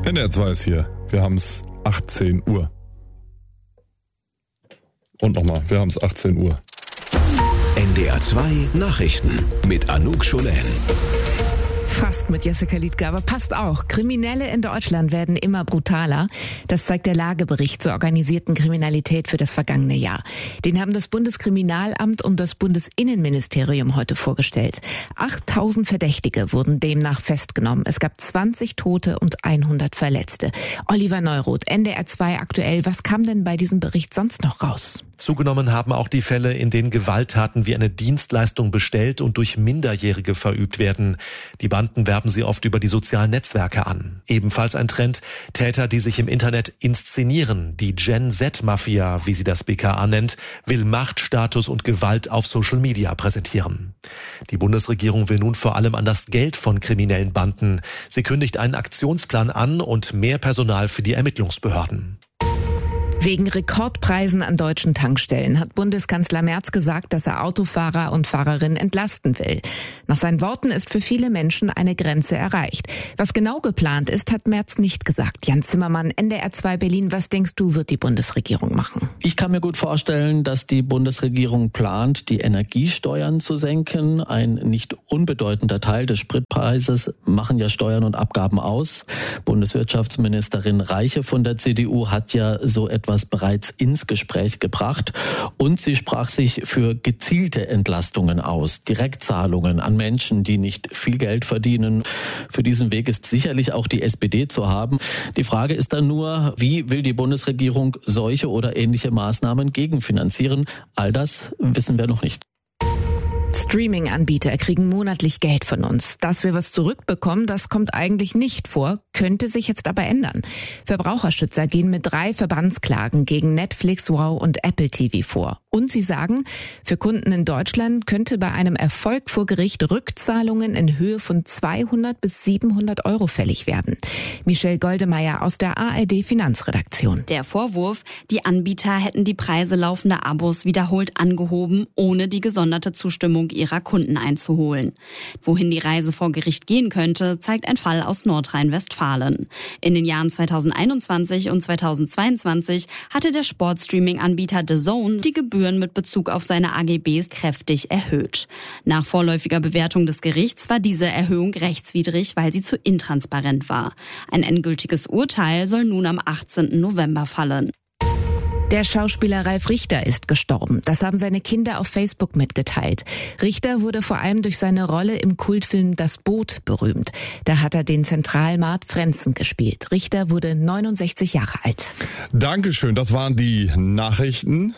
NDR 2 ist hier. Wir haben es 18 Uhr. Und nochmal, wir haben es 18 Uhr. NDR 2 Nachrichten mit Anouk Scholen. Fast mit Jessica Liedke, aber passt auch. Kriminelle in Deutschland werden immer brutaler. Das zeigt der Lagebericht zur organisierten Kriminalität für das vergangene Jahr. Den haben das Bundeskriminalamt und das Bundesinnenministerium heute vorgestellt. 8000 Verdächtige wurden demnach festgenommen. Es gab 20 Tote und 100 Verletzte. Oliver Neuroth, NDR 2 aktuell. Was kam denn bei diesem Bericht sonst noch raus? Zugenommen haben auch die Fälle, in denen Gewalttaten wie eine Dienstleistung bestellt und durch Minderjährige verübt werden. Die Banden werben sie oft über die sozialen Netzwerke an. Ebenfalls ein Trend, Täter, die sich im Internet inszenieren. Die Gen Z-Mafia, wie sie das BKA nennt, will Macht, Status und Gewalt auf Social Media präsentieren. Die Bundesregierung will nun vor allem an das Geld von kriminellen Banden. Sie kündigt einen Aktionsplan an und mehr Personal für die Ermittlungsbehörden. Wegen Rekordpreisen an deutschen Tankstellen hat Bundeskanzler Merz gesagt, dass er Autofahrer und Fahrerinnen entlasten will. Nach seinen Worten ist für viele Menschen eine Grenze erreicht. Was genau geplant ist, hat Merz nicht gesagt. Jan Zimmermann, NDR 2 Berlin, was denkst du, wird die Bundesregierung machen? Ich kann mir gut vorstellen, dass die Bundesregierung plant, die Energiesteuern zu senken. Ein nicht unbedeutender Teil des Spritpreises machen ja Steuern und Abgaben aus. Bundeswirtschaftsministerin Reiche von der CDU hat ja so etwas bereits ins Gespräch gebracht und sie sprach sich für gezielte Entlastungen aus, Direktzahlungen an Menschen, die nicht viel Geld verdienen. Für diesen Weg ist sicherlich auch die SPD zu haben. Die Frage ist dann nur, wie will die Bundesregierung solche oder ähnliche Maßnahmen gegenfinanzieren? All das wissen wir noch nicht. Streaming-Anbieter kriegen monatlich Geld von uns. Dass wir was zurückbekommen, das kommt eigentlich nicht vor, könnte sich jetzt aber ändern. Verbraucherschützer gehen mit 3 Verbandsklagen gegen Netflix, Wow und Apple TV vor. Und sie sagen, für Kunden in Deutschland könnte bei einem Erfolg vor Gericht Rückzahlungen in Höhe von 200 bis 700 Euro fällig werden. Michelle Goldemeyer aus der ARD Finanzredaktion. Der Vorwurf, die Anbieter hätten die Preise laufender Abos wiederholt angehoben, ohne die gesonderte Zustimmung ihrer Kunden einzuholen. Wohin die Reise vor Gericht gehen könnte, zeigt ein Fall aus Nordrhein-Westfalen. In den Jahren 2021 und 2022 hatte der Sportstreaming-Anbieter DAZN die Gebühren mit Bezug auf seine AGBs kräftig erhöht. Nach vorläufiger Bewertung des Gerichts war diese Erhöhung rechtswidrig, weil sie zu intransparent war. Ein endgültiges Urteil soll nun am 18. November fallen. Der Schauspieler Ralf Richter ist gestorben. Das haben seine Kinder auf Facebook mitgeteilt. Richter wurde vor allem durch seine Rolle im Kultfilm Das Boot berühmt. Da hat er den Zentralmart Frenzen gespielt. Richter wurde 69 Jahre alt. Dankeschön, das waren die Nachrichten.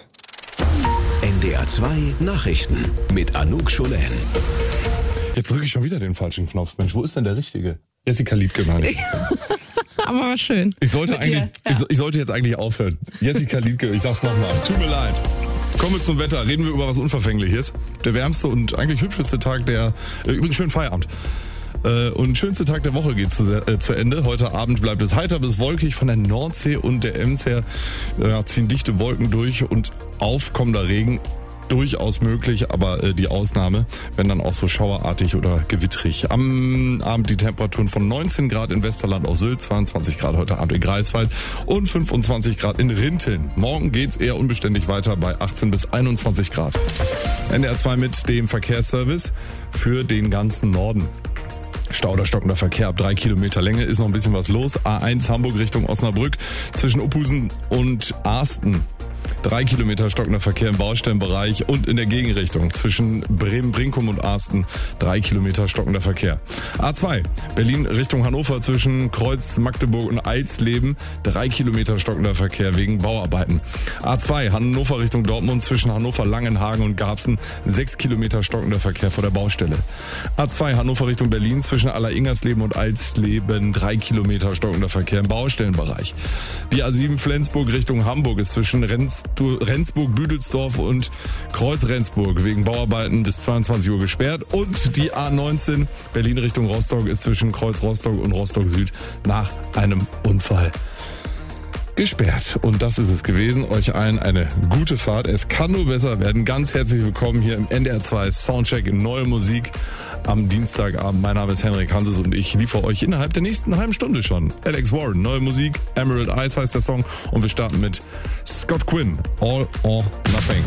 NDR 2 Nachrichten mit Anouk Scholen. Jetzt drücke ich schon wieder den falschen Knopf. Mensch, wo ist denn der richtige? Jessica Liedke, meine ich. Aber war schön. Ich sollte jetzt eigentlich aufhören. Jessica Liedke, ich sag's nochmal. Tut mir leid. Kommen wir zum Wetter. Reden wir über was Unverfängliches. Der wärmste und eigentlich hübscheste Tag übrigens schönen Feierabend. Und schönste Tag der Woche geht zu Ende. Heute Abend bleibt es heiter bis wolkig. Von der Nordsee und der Ems her ziehen dichte Wolken durch und aufkommender Regen. Durchaus möglich, aber die Ausnahme, wenn dann auch so schauerartig oder gewittrig. Am Abend die Temperaturen von 19 Grad in Westerland auf Sylt, 22 Grad heute Abend in Greifswald und 25 Grad in Rinteln. Morgen geht's eher unbeständig weiter bei 18 bis 21 Grad. NDR 2 mit dem Verkehrsservice für den ganzen Norden. Stau oder stockender Verkehr ab 3 Kilometer Länge, ist noch ein bisschen was los. A1 Hamburg Richtung Osnabrück zwischen Uphusen und Asten. 3 Kilometer stockender Verkehr im Baustellenbereich und in der Gegenrichtung zwischen Bremen-Brinkum und Asten 3 Kilometer stockender Verkehr. A2 Berlin Richtung Hannover zwischen Kreuz, Magdeburg und Eilsleben 3 Kilometer stockender Verkehr wegen Bauarbeiten. A2 Hannover Richtung Dortmund zwischen Hannover, Langenhagen und Garbsen 6 Kilometer stockender Verkehr vor der Baustelle. A2 Hannover Richtung Berlin zwischen Aller-Ingersleben und Eilsleben 3 Kilometer stockender Verkehr im Baustellenbereich. Die A7 Flensburg Richtung Hamburg ist zwischen Rendsburg, Büdelsdorf und Kreuz-Rendsburg wegen Bauarbeiten bis 22 Uhr gesperrt. Und die A19 Berlin Richtung Rostock ist zwischen Kreuz Rostock und Rostock Süd nach einem Unfall. gesperrt. Und das ist es gewesen. Euch allen eine gute Fahrt. Es kann nur besser werden. Ganz herzlich willkommen hier im NDR 2 Soundcheck in neue Musik am Dienstagabend. Mein Name ist Henrik Hanses und ich liefere euch innerhalb der nächsten halben Stunde schon Alex Warren, neue Musik. Emerald Eyes heißt der Song. Und wir starten mit Scott Quinn, All or Nothing.